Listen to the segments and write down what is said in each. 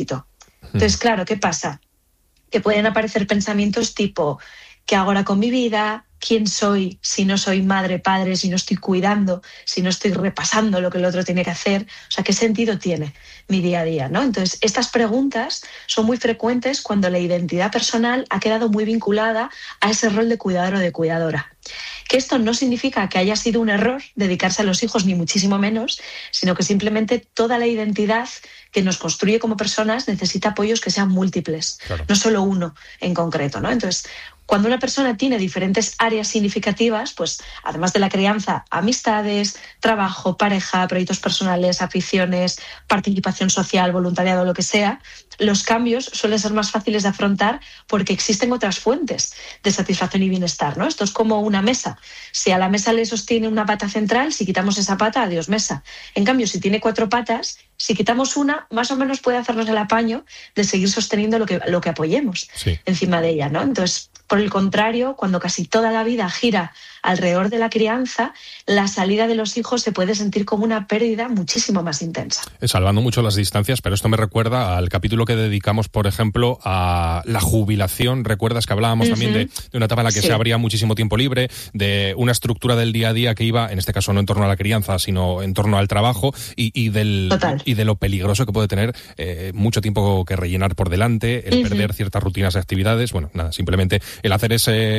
éxito. Entonces, claro, ¿qué pasa? Que pueden aparecer pensamientos tipo, ¿qué hago ahora con mi vida? ¿Quién soy si no soy madre, padre, si no estoy cuidando, si no estoy repasando lo que el otro tiene que hacer? O sea, ¿qué sentido tiene mi día a día, ¿no? Entonces, estas preguntas son muy frecuentes cuando la identidad personal ha quedado muy vinculada a ese rol de cuidador o de cuidadora. Que esto no significa que haya sido un error dedicarse a los hijos, ni muchísimo menos, sino que simplemente toda la identidad que nos construye como personas necesita apoyos que sean múltiples, claro, no solo uno en concreto, ¿no? Entonces, cuando una persona tiene diferentes áreas significativas, pues además de la crianza, amistades, trabajo, pareja, proyectos personales, aficiones, participación social, voluntariado, lo que sea, los cambios suelen ser más fáciles de afrontar porque existen otras fuentes de satisfacción y bienestar, ¿no? Esto es como una mesa. Si a la mesa le sostiene una pata central, si quitamos esa pata, adiós mesa. En cambio, si tiene 4 patas, si quitamos una, más o menos puede hacernos el apaño de seguir sosteniendo lo que apoyemos encima de ella, ¿no? Entonces, por el contrario, cuando casi toda la vida gira alrededor de la crianza, la salida de los hijos se puede sentir como una pérdida muchísimo más intensa. Salvando mucho las distancias, pero esto me recuerda al capítulo que dedicamos, por ejemplo, a la jubilación. ¿Recuerdas que hablábamos también de una etapa en la que se abría muchísimo tiempo libre, de una estructura del día a día que iba, en este caso no en torno a la crianza, sino en torno al trabajo y de lo peligroso que puede tener mucho tiempo que rellenar por delante, el perder ciertas rutinas de actividades? Bueno, nada, simplemente el hacer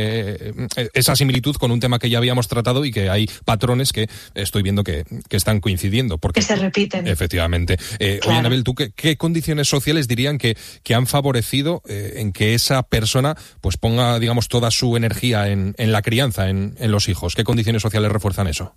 esa similitud con un tema que ya habíamos tratado y que hay patrones que estoy viendo que están coincidiendo. Porque, que se repiten. Efectivamente. Oye, Anabel, ¿tú qué condiciones sociales dirían que han favorecido en que esa persona pues ponga, digamos, toda su energía en la crianza, en los hijos? ¿Qué condiciones sociales refuerzan eso?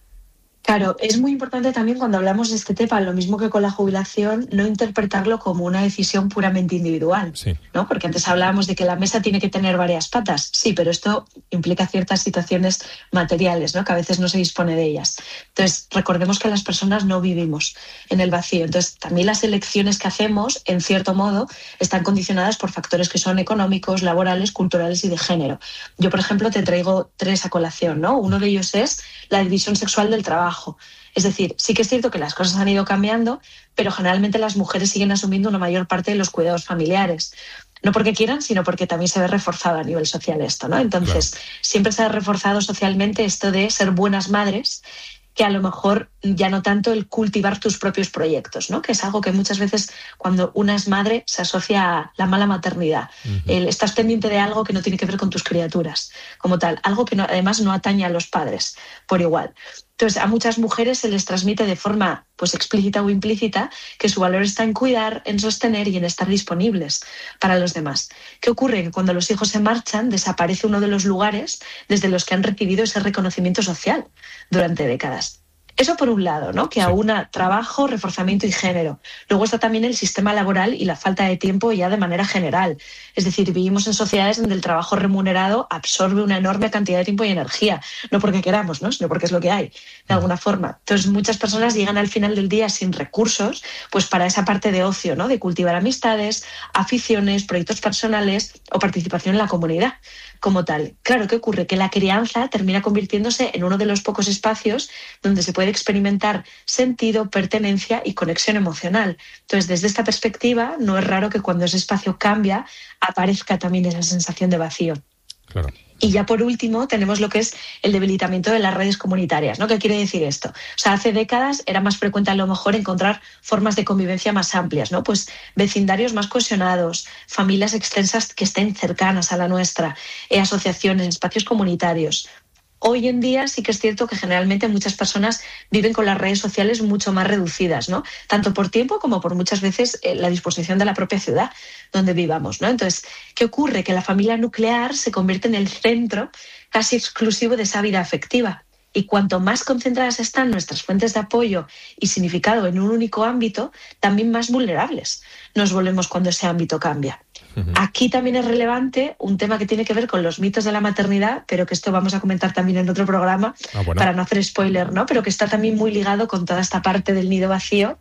Claro, es muy importante también cuando hablamos de este tema, lo mismo que con la jubilación, no interpretarlo como una decisión puramente individual, ¿no? Porque antes hablábamos de que la mesa tiene que tener varias patas, sí, pero esto implica ciertas situaciones materiales, ¿no? Que a veces no se dispone de ellas. Entonces, recordemos que las personas no vivimos en el vacío. Entonces, también las elecciones que hacemos, en cierto modo, están condicionadas por factores que son económicos, laborales, culturales y de género. Yo, por ejemplo, te traigo 3 a colación, ¿no? Uno de ellos es la división sexual del trabajo. Es decir, sí que es cierto que las cosas han ido cambiando, pero generalmente las mujeres siguen asumiendo una mayor parte de los cuidados familiares. No porque quieran, sino porque también se ve reforzado a nivel social esto, ¿no? Entonces, siempre se ha reforzado socialmente esto de ser buenas madres, que a lo mejor ya no tanto el cultivar tus propios proyectos, ¿no? Que es algo que muchas veces cuando una es madre se asocia a la mala maternidad. Estás pendiente de algo que no tiene que ver con tus criaturas como tal, algo que además no atañe a los padres por igual. Entonces, a muchas mujeres se les transmite de forma pues explícita o implícita que su valor está en cuidar, en sostener y en estar disponibles para los demás. ¿Qué ocurre? Que cuando los hijos se marchan, desaparece uno de los lugares desde los que han recibido ese reconocimiento social durante décadas. Eso por un lado, ¿no? Que aúna trabajo, reforzamiento y género. Luego está también el sistema laboral y la falta de tiempo ya de manera general. Es decir, vivimos en sociedades donde el trabajo remunerado absorbe una enorme cantidad de tiempo y energía. No porque queramos, ¿no? Sino porque es lo que hay, de alguna forma. Entonces, muchas personas llegan al final del día sin recursos, pues para esa parte de ocio, ¿no? De cultivar amistades, aficiones, proyectos personales o participación en la comunidad como tal. Claro, ¿qué ocurre? Que la crianza termina convirtiéndose en uno de los pocos espacios donde se puede experimentar sentido, pertenencia y conexión emocional. Entonces, desde esta perspectiva, no es raro que cuando ese espacio cambia, aparezca también esa sensación de vacío. Claro. Y ya por último tenemos lo que es el debilitamiento de las redes comunitarias, ¿no? ¿Qué quiere decir esto? O sea, hace décadas era más frecuente a lo mejor encontrar formas de convivencia más amplias, ¿no? Pues vecindarios más cohesionados, familias extensas que estén cercanas a la nuestra, asociaciones, espacios comunitarios. Hoy en día sí que es cierto que generalmente muchas personas viven con las redes sociales mucho más reducidas, ¿no? Tanto por tiempo como por muchas veces la disposición de la propia ciudad donde vivamos, ¿no? Entonces, ¿qué ocurre? Que la familia nuclear se convierte en el centro casi exclusivo de esa vida afectiva. Y cuanto más concentradas están nuestras fuentes de apoyo y significado en un único ámbito, también más vulnerables nos volvemos cuando ese ámbito cambia. Aquí también es relevante un tema que tiene que ver con los mitos de la maternidad, pero que esto vamos a comentar también en otro programa, para no hacer spoiler, ¿no? Pero que está también muy ligado con toda esta parte del nido vacío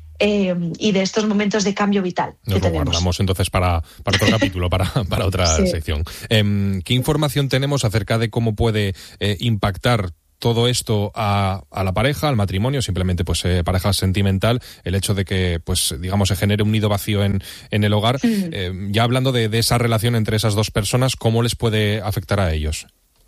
y de estos momentos de cambio vital que tenemos. Lo guardamos entonces para otro capítulo, para otra sección. ¿Qué información tenemos acerca de cómo puede impactar todo esto a la pareja, al matrimonio, simplemente pues pareja sentimental, el hecho de que pues digamos se genere un nido vacío en el hogar. Ya hablando de esa relación entre esas dos personas, ¿cómo les puede afectar a ellos?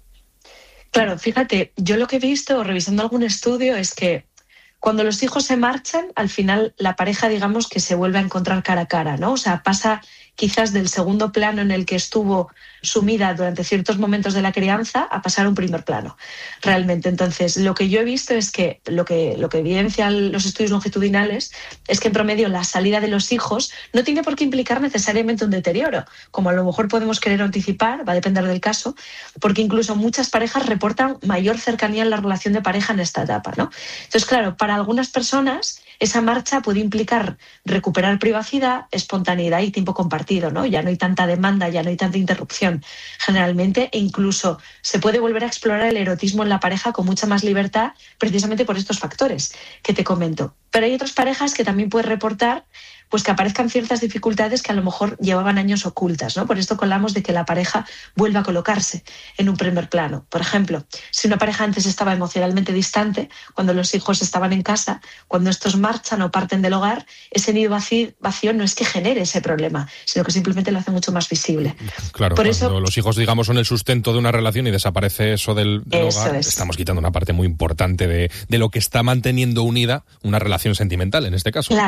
Claro, fíjate, yo lo que he visto revisando algún estudio es que cuando los hijos se marchan, al final la pareja, digamos, que se vuelve a encontrar cara a cara, ¿no? O sea, pasa quizás del segundo plano en el que estuvo sumida durante ciertos momentos de la crianza a pasar a un primer plano, realmente. Entonces, lo que yo he visto es que lo que evidencian los estudios longitudinales es que en promedio la salida de los hijos no tiene por qué implicar necesariamente un deterioro, como a lo mejor podemos querer anticipar, va a depender del caso, porque incluso muchas parejas reportan mayor cercanía en la relación de pareja en esta etapa, ¿no? Entonces, claro, para algunas personas esa marcha puede implicar recuperar privacidad, espontaneidad y tiempo compartido, ¿no? Ya no hay tanta demanda, ya no hay tanta interrupción generalmente, e incluso se puede volver a explorar el erotismo en la pareja con mucha más libertad precisamente por estos factores que te comento. Pero hay otras parejas que también pueden reportar pues que aparezcan ciertas dificultades que a lo mejor llevaban años ocultas, ¿no? Por esto hablamos de que la pareja vuelva a colocarse en un primer plano. Por ejemplo, si una pareja antes estaba emocionalmente distante, cuando los hijos estaban en casa, cuando estos marchan o parten del hogar, ese nido vacío no es que genere ese problema, sino que simplemente lo hace mucho más visible. Claro, por eso, cuando los hijos, digamos, son el sustento de una relación y desaparece eso del hogar, estamos quitando una parte muy importante de lo que está manteniendo unida una relación sentimental, en este caso.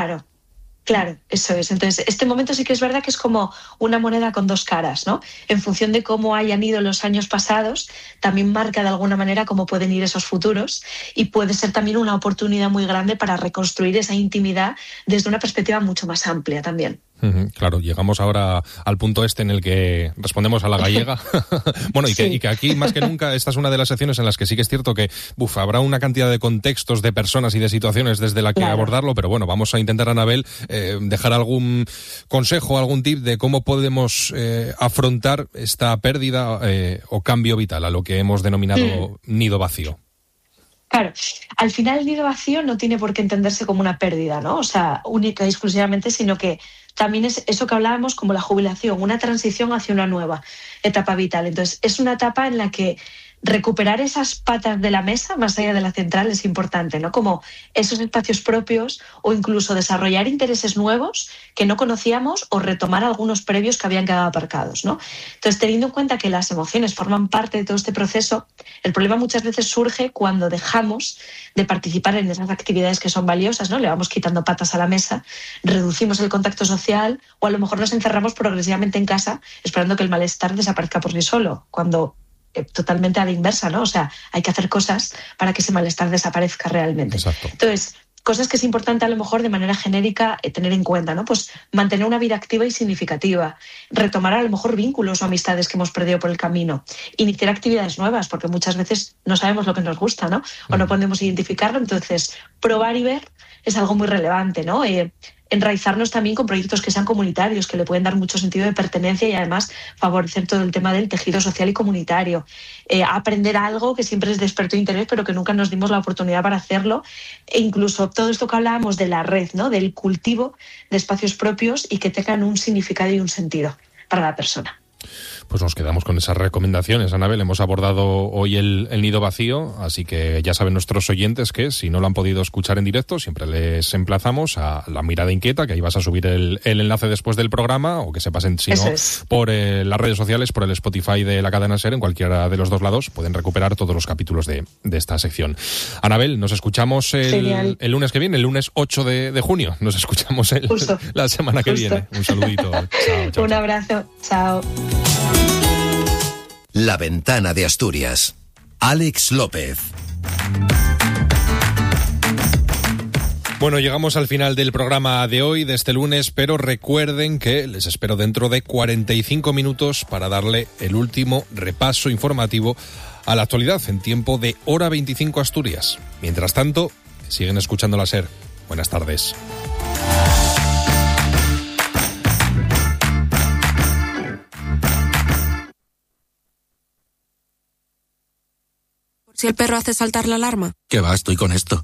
Claro, eso es. Entonces, este momento sí que es verdad que es como una moneda con dos caras, ¿no? En función de cómo hayan ido los años pasados, también marca de alguna manera cómo pueden ir esos futuros y puede ser también una oportunidad muy grande para reconstruir esa intimidad desde una perspectiva mucho más amplia también. Claro, llegamos ahora al punto en el que respondemos a la gallega. Bueno, y que aquí más que nunca esta es una de las secciones en las que sí que es cierto que habrá una cantidad de contextos, de personas y de situaciones desde la que abordarlo, pero bueno, vamos a intentar, Anabel, dejar algún consejo, algún tip de cómo podemos afrontar esta pérdida o cambio vital, a lo que hemos denominado nido vacío. Claro, al final el nido vacío no tiene por qué entenderse como una pérdida, ¿no? O sea, única y exclusivamente, sino que también es eso que hablábamos como la jubilación, una transición hacia una nueva etapa vital. Entonces, es una etapa en la que recuperar esas patas de la mesa, más allá de la central, es importante, ¿no? Como esos espacios propios o incluso desarrollar intereses nuevos que no conocíamos o retomar algunos previos que habían quedado aparcados, ¿no? Entonces, teniendo en cuenta que las emociones forman parte de todo este proceso, el problema muchas veces surge cuando dejamos de participar en esas actividades que son valiosas, ¿no? Le vamos quitando patas a la mesa, reducimos el contacto social o a lo mejor nos encerramos progresivamente en casa esperando que el malestar desaparezca por sí solo, cuando totalmente a la inversa, ¿no? O sea, hay que hacer cosas para que ese malestar desaparezca realmente. Exacto. Entonces, cosas que es importante a lo mejor de manera genérica tener en cuenta, ¿no? Pues mantener una vida activa y significativa, retomar a lo mejor vínculos o amistades que hemos perdido por el camino, iniciar actividades nuevas, porque muchas veces no sabemos lo que nos gusta, ¿no? O no podemos identificarlo, entonces probar y ver es algo muy relevante, ¿no? Enraizarnos también con proyectos que sean comunitarios, que le pueden dar mucho sentido de pertenencia y además favorecer todo el tema del tejido social y comunitario. Aprender algo que siempre es de experto interés, pero que nunca nos dimos la oportunidad para hacerlo. E incluso todo esto que hablábamos de la red, ¿no? Del cultivo de espacios propios y que tengan un significado y un sentido para la persona. Pues nos quedamos con esas recomendaciones, Anabel. Hemos abordado hoy el nido vacío, así que ya saben nuestros oyentes que si no lo han podido escuchar en directo, siempre les emplazamos a La Mirada Inquieta, que ahí vas a subir el enlace después del programa, o que se pasen, si no, por las redes sociales, por el Spotify de la cadena SER, en cualquiera de los dos lados, pueden recuperar todos los capítulos de esta sección. Anabel, nos escuchamos el lunes que viene, el lunes 8 de junio. Nos escuchamos la semana que viene. Un saludito. Chao. Un abrazo. Chao. La Ventana de Asturias. Alex López. Bueno, llegamos al final del programa de hoy, de este lunes, pero recuerden que les espero dentro de 45 minutos para darle el último repaso informativo a la actualidad en tiempo de Hora 25 Asturias. Mientras tanto, siguen escuchando la SER. Buenas tardes. Si el perro hace saltar la alarma. ¿Qué va? Estoy con esto.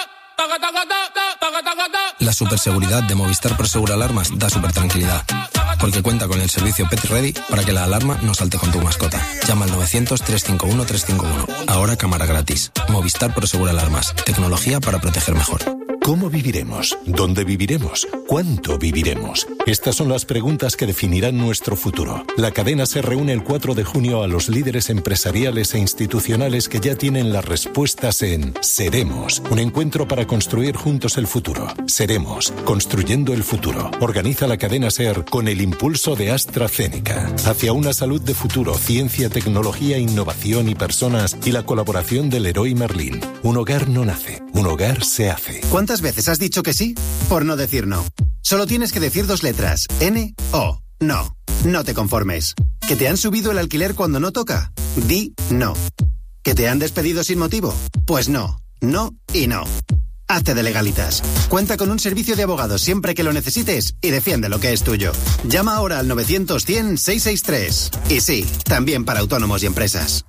La superseguridad de Movistar Prosegur Alarmas da súper tranquilidad. porque cuenta con el servicio Pet Ready para que la alarma no salte con tu mascota. Llama al 900-351-351. Ahora cámara gratis. Movistar Prosegur Alarmas. Tecnología para proteger mejor. ¿Cómo viviremos? ¿Dónde viviremos? ¿Cuánto viviremos? Estas son las preguntas que definirán nuestro futuro. La cadena se reúne el 4 de junio a los líderes empresariales e institucionales que ya tienen las respuestas en Seremos, un encuentro para construir juntos el futuro. Seremos, construyendo el futuro. Organiza la cadena SER con el impulso de AstraZeneca. Hacia una salud de futuro, ciencia, tecnología, innovación y personas, y la colaboración del Leroy Merlin. Un hogar no nace, un hogar se hace. ¿Cuántas veces has dicho que sí? Por no decir no. Solo tienes que decir 2 letras. N-O. No. No te conformes. ¿Que te han subido el alquiler cuando no toca? Di no. ¿Que te han despedido sin motivo? Pues no. No y no. Hazte de Legalitas. Cuenta con un servicio de abogados siempre que lo necesites y defiende lo que es tuyo. Llama ahora al 900-100-663. Y sí, también para autónomos y empresas.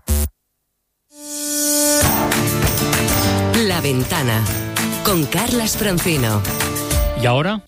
La Ventana, con Carlas Francino. ¿Y ahora?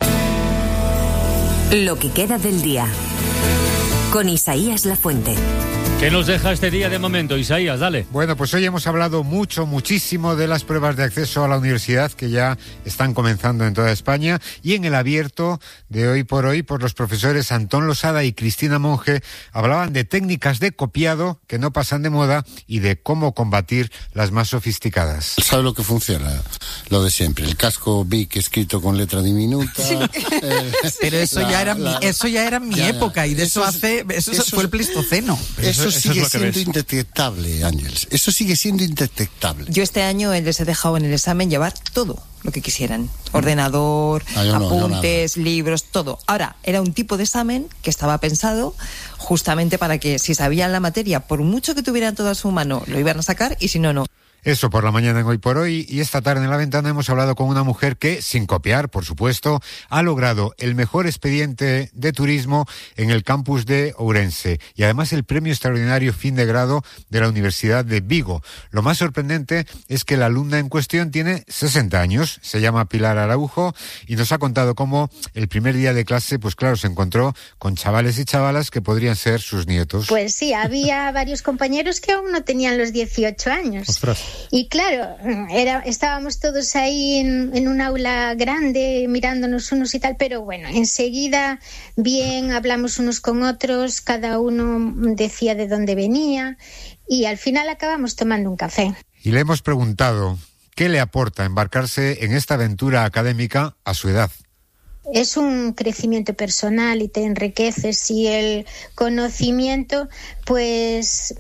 Lo que queda del día, con Isaías Lafuente. ¿Qué nos deja este día de momento, Isaías? Dale. Bueno, pues hoy hemos hablado muchísimo de las pruebas de acceso a la universidad que ya están comenzando en toda España, y en el abierto de Hoy por Hoy, por los profesores Antón Losada y Cristina Monge, hablaban de técnicas de copiado que no pasan de moda y de cómo combatir las más sofisticadas. ¿Sabe lo que funciona? Lo de siempre, el casco Bic escrito con letra diminuta. Sí. Pero eso ya era mi época, y de eso fue el Pleistoceno. Eso sigue siendo indetectable, Ángeles. Eso sigue siendo indetectable. Yo este año les he dejado en el examen llevar todo lo que quisieran. Ordenador, apuntes, libros, todo. Ahora, era un tipo de examen que estaba pensado justamente para que, si sabían la materia, por mucho que tuvieran todo a su mano, lo iban a sacar, y si no, no. Eso por la mañana en Hoy por Hoy, y esta tarde en La Ventana hemos hablado con una mujer que, sin copiar, por supuesto, ha logrado el mejor expediente de turismo en el campus de Ourense y además el premio extraordinario fin de grado de la Universidad de Vigo. Lo más sorprendente es que la alumna en cuestión tiene 60 años, se llama Pilar Araujo, y nos ha contado cómo el primer día de clase, pues claro, se encontró con chavales y chavalas que podrían ser sus nietos. Pues sí, había varios compañeros que aún no tenían los 18 años. Ostras. Y claro, estábamos todos ahí en un aula grande mirándonos unos y tal, pero bueno, enseguida bien, hablamos unos con otros, cada uno decía de dónde venía y al final acabamos tomando un café. Y le hemos preguntado qué le aporta embarcarse en esta aventura académica a su edad. Es un crecimiento personal y te enriqueces, y el conocimiento pues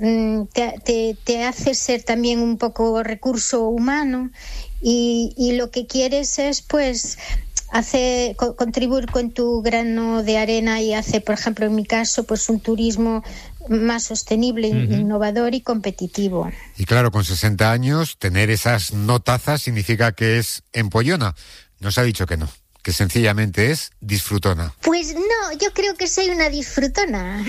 te hace ser también un poco recurso humano, y lo que quieres es pues contribuir con tu grano de arena y hacer, por ejemplo, en mi caso, pues un turismo más sostenible, innovador y competitivo. Y claro, con 60 años, tener esas notazas significa que es empollona. Nos ha dicho que no, que sencillamente es disfrutona. Pues no, yo creo que soy una disfrutona.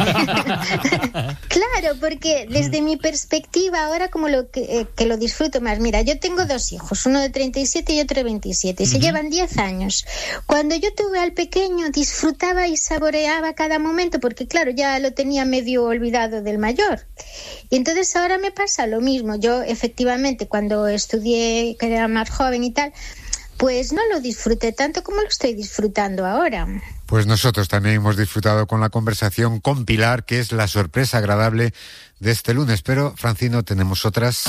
Claro, porque desde mi perspectiva ahora como que lo disfruto más. Mira, yo tengo 2 hijos, uno de 37 y otro de 27, y se llevan 10 años. Cuando yo tuve al pequeño disfrutaba y saboreaba cada momento, porque claro, ya lo tenía medio olvidado del mayor. Y entonces ahora me pasa lo mismo. Yo efectivamente cuando estudié, que era más joven y tal, pues no lo disfruté tanto como lo estoy disfrutando ahora. Pues nosotros también hemos disfrutado con la conversación con Pilar, que es la sorpresa agradable de este lunes. Pero, Francino, tenemos otras.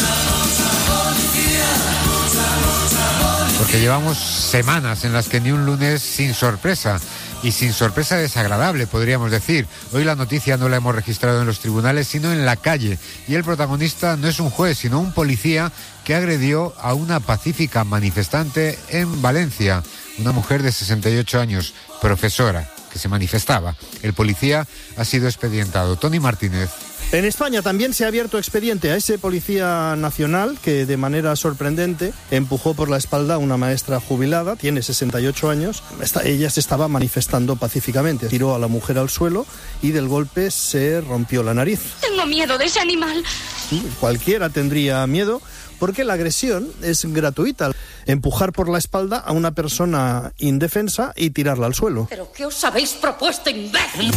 Porque llevamos semanas en las que ni un lunes sin sorpresa. Y sin sorpresa desagradable, podríamos decir. Hoy la noticia no la hemos registrado en los tribunales, sino en la calle. Y el protagonista no es un juez, sino un policía que agredió a una pacífica manifestante en Valencia. Una mujer de 68 años, profesora, que se manifestaba. El policía ha sido expedientado. Tony Martínez. En España también se ha abierto expediente a ese policía nacional que de manera sorprendente empujó por la espalda a una maestra jubilada, tiene 68 años, ella se estaba manifestando pacíficamente, tiró a la mujer al suelo y del golpe se rompió la nariz. Tengo miedo de ese animal. Cualquiera tendría miedo porque la agresión es gratuita. Empujar por la espalda a una persona indefensa y tirarla al suelo. ¿Pero qué os habéis propuesto, imbécil?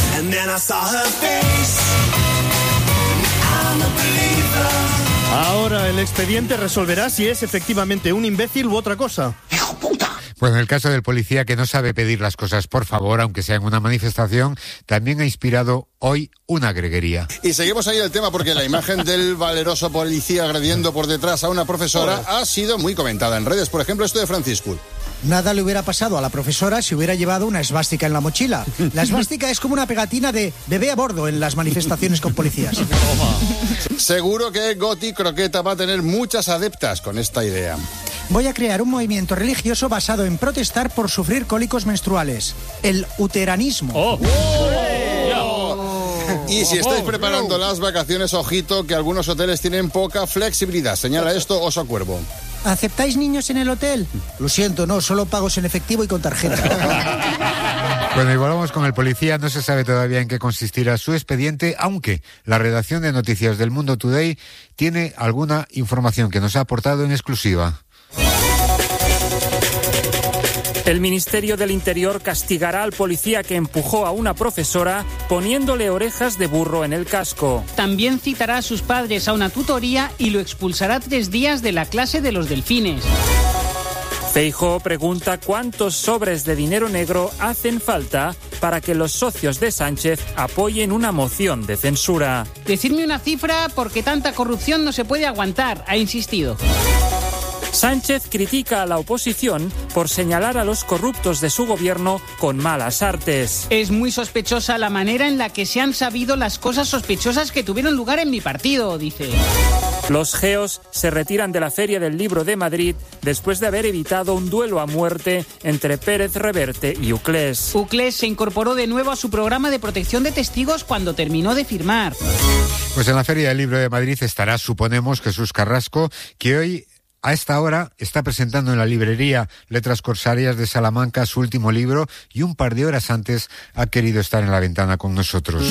Ahora el expediente resolverá si es efectivamente un imbécil u otra cosa. ¡Hijo puta! Pues en el caso del policía que no sabe pedir las cosas por favor, aunque sea en una manifestación, también ha inspirado hoy una greguería. Y seguimos ahí el tema porque la imagen del valeroso policía agrediendo por detrás a una profesora ha sido muy comentada en redes. Por ejemplo, esto de Francisco. Nada le hubiera pasado a la profesora si hubiera llevado una esvástica en la mochila. La esvástica es como una pegatina de bebé a bordo en las manifestaciones con policías. Seguro que Goti Croqueta va a tener muchas adeptas con esta idea. Voy a crear un movimiento religioso basado en protestar por sufrir cólicos menstruales. El uteranismo. Y si estáis preparando las vacaciones, ojito que algunos hoteles tienen poca flexibilidad. Señala esto Oso Cuervo. ¿Aceptáis niños en el hotel? Lo siento, no, solo pagos en efectivo y con tarjeta. Bueno, y volvamos con el policía. No se sabe todavía en qué consistirá su expediente, aunque la redacción de noticias del Mundo Today tiene alguna información que nos ha aportado en exclusiva. El Ministerio del Interior castigará al policía que empujó a una profesora poniéndole orejas de burro en el casco. También citará a sus padres a una tutoría y lo expulsará 3 días de la clase de los delfines. Feijóo pregunta cuántos sobres de dinero negro hacen falta para que los socios de Sánchez apoyen una moción de censura. Decidme una cifra porque tanta corrupción no se puede aguantar, ha insistido. Sánchez critica a la oposición por señalar a los corruptos de su gobierno con malas artes. Es muy sospechosa la manera en la que se han sabido las cosas sospechosas que tuvieron lugar en mi partido, dice. Los geos se retiran de la Feria del Libro de Madrid después de haber evitado un duelo a muerte entre Pérez Reverte y Uclés. Uclés se incorporó de nuevo a su programa de protección de testigos cuando terminó de firmar. Pues en la Feria del Libro de Madrid estará, suponemos, Jesús Carrasco, que hoy a esta hora está presentando en la librería Letras Corsarias de Salamanca su último libro y un par de horas antes ha querido estar en la ventana con nosotros.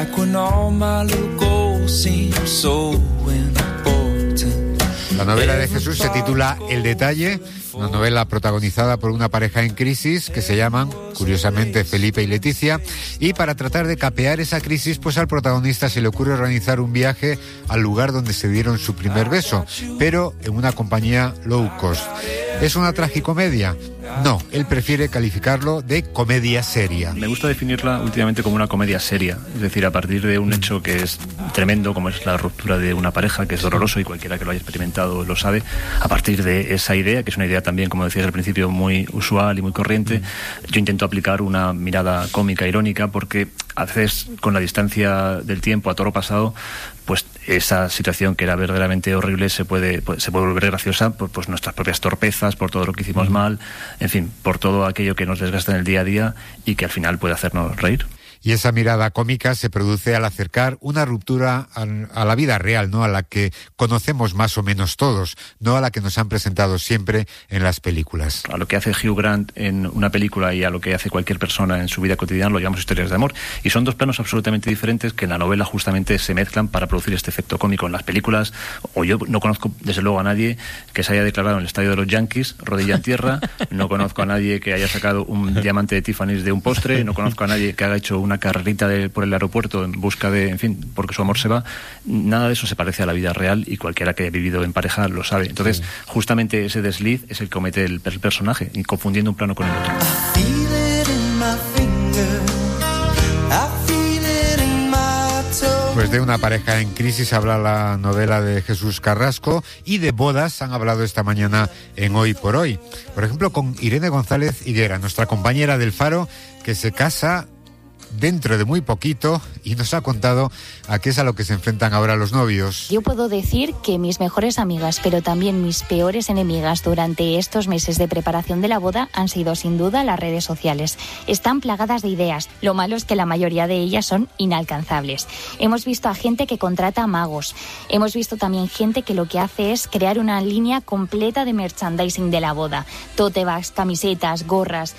La novela de Jesús se titula El Detalle, una novela protagonizada por una pareja en crisis que se llaman, curiosamente, Felipe y Leticia, y para tratar de capear esa crisis, pues al protagonista se le ocurre organizar un viaje al lugar donde se dieron su primer beso, pero en una compañía low cost. ¿Es una tragicomedia? No, él prefiere calificarlo de comedia seria. Me gusta definirla últimamente como una comedia seria, es decir, a partir de un hecho que es tremendo, como es la ruptura de una pareja, que es doloroso y cualquiera que lo haya experimentado lo sabe. A partir de esa idea, que es una idea también, como decías al principio, muy usual y muy corriente, yo intento aplicar una mirada cómica, irónica, porque a veces con la distancia del tiempo a toro pasado, pues esa situación que era verdaderamente horrible se puede volver graciosa por pues nuestras propias torpezas, por todo lo que hicimos mal, en fin, por todo aquello que nos desgasta en el día a día y que al final puede hacernos reír. Y esa mirada cómica se produce al acercar una ruptura a la vida real, ¿no? A la que conocemos más o menos todos, no a la que nos han presentado siempre en las películas. A lo que hace Hugh Grant en una película y a lo que hace cualquier persona en su vida cotidiana lo llamamos historias de amor. Y son dos planos absolutamente diferentes que en la novela justamente se mezclan para producir este efecto cómico. En las películas, o yo no conozco desde luego a nadie que se haya declarado en el estadio de los Yankees, rodilla en tierra, no conozco a nadie que haya sacado un diamante de Tiffany's de un postre, no conozco a nadie que haya hecho una carrerita por el aeropuerto en busca de, en fin, porque su amor se va. Nada de eso se parece a la vida real y cualquiera que haya vivido en pareja lo sabe. Entonces, justamente ese desliz es el que comete el personaje, y confundiendo un plano con el otro. Pues de una pareja en crisis habla la novela de Jesús Carrasco, y de bodas han hablado esta mañana en Hoy por Hoy. Por ejemplo, con Irene González Higuera, nuestra compañera del Faro, que se casa dentro de muy poquito y nos ha contado a qué es a lo que se enfrentan ahora los novios. Yo puedo decir que mis mejores amigas, pero también mis peores enemigas durante estos meses de preparación de la boda han sido sin duda las redes sociales. Están plagadas de ideas. Lo malo es que la mayoría de ellas son inalcanzables. Hemos visto a gente que contrata magos. Hemos visto también gente que lo que hace es crear una línea completa de merchandising de la boda. Tote bags, camisetas, gorras.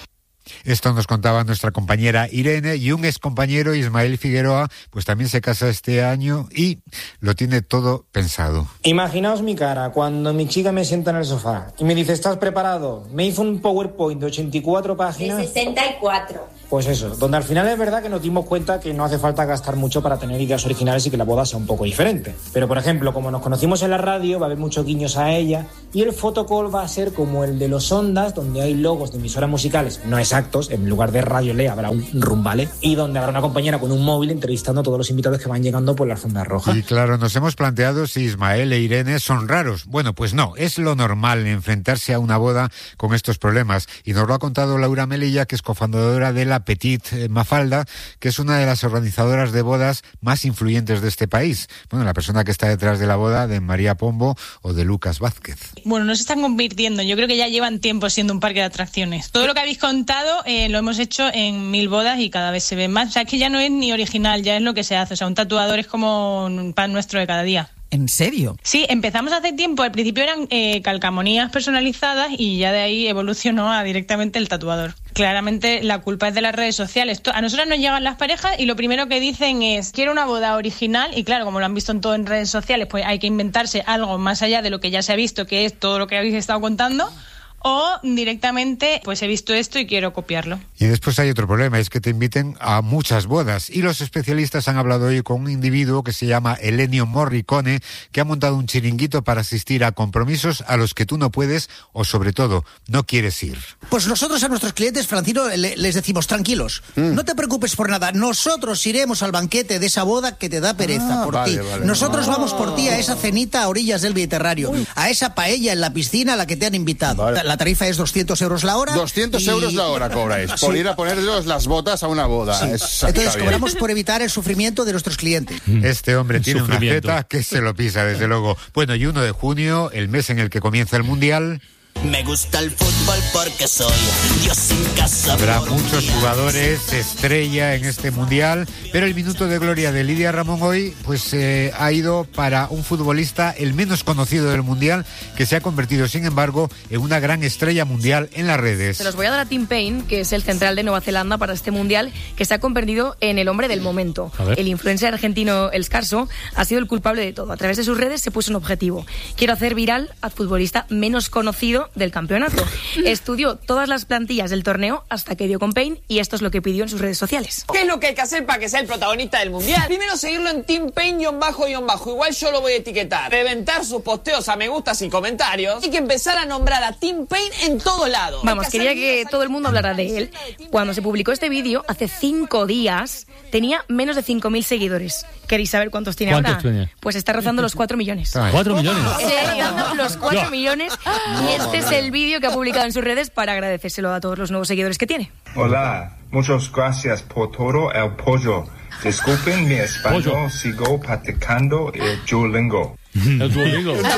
Esto nos contaba nuestra compañera Irene, y un excompañero, Ismael Figueroa, pues también se casa este año y lo tiene todo pensado. Imaginaos mi cara cuando mi chica me sienta en el sofá y me dice, ¿estás preparado? Me hizo un PowerPoint de 84 páginas. De 64. Pues eso, donde al final es verdad que nos dimos cuenta que no hace falta gastar mucho para tener ideas originales y que la boda sea un poco diferente. Pero, por ejemplo, como nos conocimos en la radio, va a haber muchos guiños a ella, y el photocall va a ser como el de los Ondas, donde hay logos de emisoras musicales no exactos, en lugar de Radio Le habrá un rumbale, y donde habrá una compañera con un móvil entrevistando a todos los invitados que van llegando por la alfombra roja. Y claro, nos hemos planteado si Ismael e Irene son raros. Bueno, pues no, es lo normal enfrentarse a una boda con estos problemas, y nos lo ha contado Laura Melilla, que es cofundadora de la Petit Mafalda, que es una de las organizadoras de bodas más influyentes de este país. Bueno, la persona que está detrás de la boda de María Pombo o de Lucas Vázquez. Bueno, no se están convirtiendo, yo creo que ya llevan tiempo siendo un parque de atracciones. Todo lo que habéis contado lo hemos hecho en 1000 bodas y cada vez se ve más. O sea, es que ya no es ni original, ya es lo que se hace. O sea, un tatuador es como un pan nuestro de cada día. ¿En serio? Sí, empezamos hace tiempo. Al principio eran calcamonías personalizadas y ya de ahí evolucionó a directamente el tatuador. Claramente la culpa es de las redes sociales. A nosotras nos llegan las parejas y lo primero que dicen es, quiero una boda original, y claro, como lo han visto en todo en redes sociales, pues hay que inventarse algo más allá de lo que ya se ha visto, que es todo lo que habéis estado contando. O directamente, pues he visto esto y quiero copiarlo. Y después hay otro problema, es que te inviten a muchas bodas. Y los especialistas han hablado hoy con un individuo que se llama Ennio Morricone, que ha montado un chiringuito para asistir a compromisos a los que tú no puedes o, sobre todo, no quieres ir. Pues nosotros a nuestros clientes, Francino, les decimos, tranquilos, no te preocupes por nada. Nosotros iremos al banquete de esa boda que te da pereza por ti. Nosotros vamos por ti a esa cenita a orillas del Mediterráneo, a esa paella en la piscina a la que te han invitado. La tarifa es 200 euros la hora. 200 euros la hora cobráis, por ir a ponerlos las botas a una boda. Sí. Entonces cobramos por evitar el sufrimiento de nuestros clientes. Este hombre tiene una jeta que se lo pisa, desde luego. Bueno, y 1 de junio, el mes en el que comienza el Mundial. Me gusta el fútbol porque soy Dios en casa. Habrá muchos jugadores estrella en este Mundial, pero el minuto de gloria de Lidia Ramón hoy pues ha ido para un futbolista el menos conocido del Mundial, que se ha convertido, sin embargo, en una gran estrella mundial en las redes. Se los voy a dar a Tim Payne, que es el central de Nueva Zelanda para este Mundial, que se ha convertido en el hombre del momento. El influencer argentino El Scarso ha sido el culpable de todo. A través de sus redes se puso un objetivo: quiero hacer viral al futbolista menos conocido del campeonato. Estudió todas las plantillas del torneo hasta que dio con Payne, y esto es lo que pidió en sus redes sociales. ¿Qué es lo que hay que hacer para que sea el protagonista del Mundial? Primero seguirlo en Tim Payne__. Igual yo lo voy a etiquetar. Reventar sus posteos a me gustas y comentarios. Y que empezar a nombrar a Tim Payne en todo lado. Vamos, quería que todo el mundo hablara de él. Cuando se publicó este vídeo, hace 5 días, tenía menos de 5.000 seguidores. ¿Queréis saber cuántos tiene ahora? Pues está rozando los 4 millones. ¿4 millones? Está rozando los 4 millones, y este es el vídeo que ha publicado en sus redes para agradecérselo a todos los nuevos seguidores que tiene. Hola, muchas gracias por todo el pollo. Disculpen mi español, sigo practicando el Duolingo. El Duolingo. Muy bien.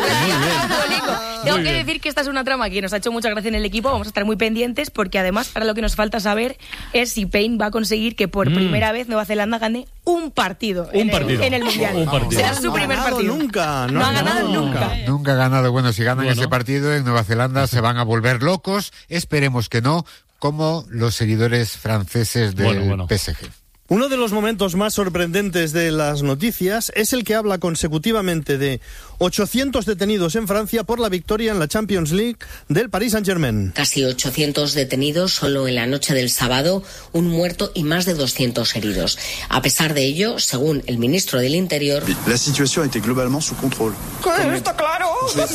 Tengo que decir que esta es una trama que nos ha hecho mucha gracia en el equipo. Vamos a estar muy pendientes, porque además ahora lo que nos falta saber es si Payne va a conseguir que por primera vez Nueva Zelanda gane un partido en el Mundial. Será su primer partido. No ha ganado nunca. Nunca ha ganado. Bueno, si ganan ese partido en Nueva Zelanda se van a volver locos. Esperemos que no, como los seguidores franceses del PSG. Uno de los momentos más sorprendentes de las noticias es el que habla consecutivamente de 800 detenidos en Francia por la victoria en la Champions League del Paris Saint-Germain. Casi 800 detenidos solo en la noche del sábado, un muerto y más de 200 heridos. A pesar de ello, según el ministro del Interior, la situación está globalmente sous control. ¿Está claro?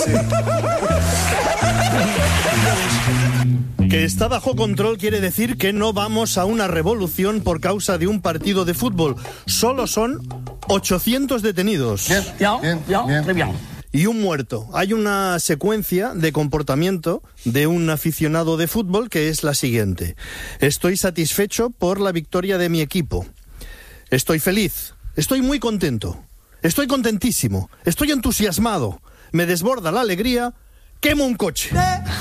Que está bajo control quiere decir que no vamos a una revolución por causa de un partido de fútbol. Solo son 800 detenidos. Bien. Y un muerto. Hay una secuencia de comportamiento de un aficionado de fútbol que es la siguiente. Estoy satisfecho por la victoria de mi equipo. Estoy feliz. Estoy muy contento. Estoy contentísimo. Estoy entusiasmado. Me desborda la alegría. Quemo un coche.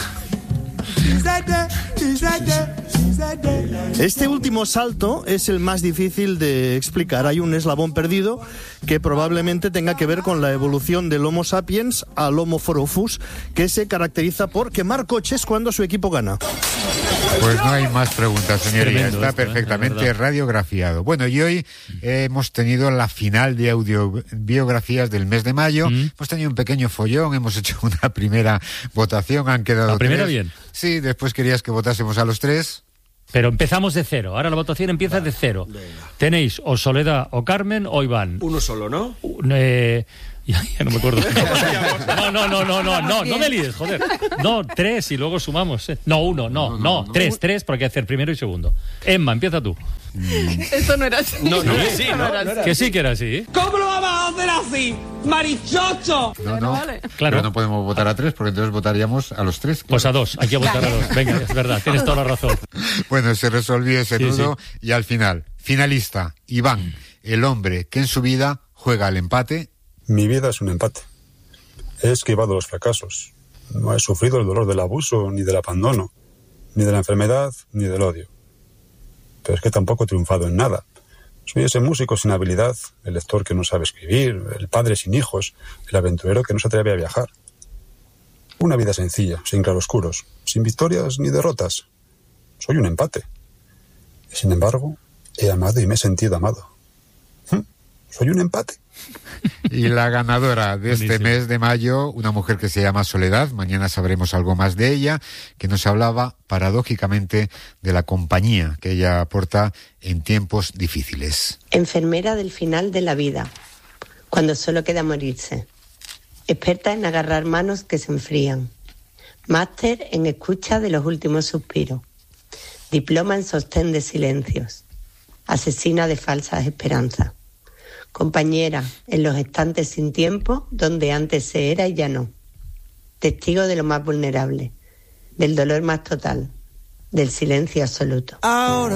Este último salto es el más difícil de explicar. Hay un eslabón perdido que probablemente tenga que ver con la evolución del Homo sapiens al Homo foropus, que se caracteriza por quemar coches cuando su equipo gana. Pues no hay más preguntas, señoría. Tremendo Está esto, perfectamente radiografiado. Bueno, y hoy hemos tenido la final de audiobiografías del mes de mayo. Hemos tenido un pequeño follón, hemos hecho una primera votación, han quedado La primera 3. bien. Sí, después querías que votásemos a los 3. Pero empezamos de cero. Ahora la votación empieza de cero. Venga. Tenéis o Soledad, o Carmen, o Iván. Uno solo, ¿no? Ya no me acuerdo. No me líes, joder. No, 3 y luego sumamos. No, 1, no. 3, porque hay que hacer primero y segundo. Emma, empieza tú. Esto no era así. No, sí, ¿no? Que sí que era así. ¿Cómo lo vamos a hacer así? ¡Marichocho! No. Vale. Claro. Pero no podemos votar a 3 porque entonces votaríamos a los 3. Pues a 2, hay que votar a 2. Venga, es verdad, tienes toda la razón. Bueno, se resolvió ese nudo y al final, finalista, Iván, el hombre que en su vida juega al empate. Mi vida es un empate. He esquivado los fracasos. No he sufrido el dolor del abuso, ni del abandono, ni de la enfermedad, ni del odio. Pero es que tampoco he triunfado en nada. Soy ese músico sin habilidad, el lector que no sabe escribir, el padre sin hijos, el aventurero que no se atreve a viajar. Una vida sencilla, sin claroscuros, sin victorias ni derrotas. Soy un empate. Y sin embargo, he amado y me he sentido amado. Soy un empate. Y la ganadora de este mes de mayo, una mujer que se llama Soledad, mañana sabremos algo más de ella, que nos hablaba paradójicamente de la compañía que ella aporta en tiempos difíciles. Enfermera del final de la vida, cuando solo queda morirse. Experta en agarrar manos que se enfrían. Máster en escucha de los últimos suspiros. Diploma en sostén de silencios. Asesina de falsas esperanzas. Compañera en los estantes sin tiempo, donde antes se era y ya no. Testigo de lo más vulnerable, del dolor más total, del silencio absoluto. Ahora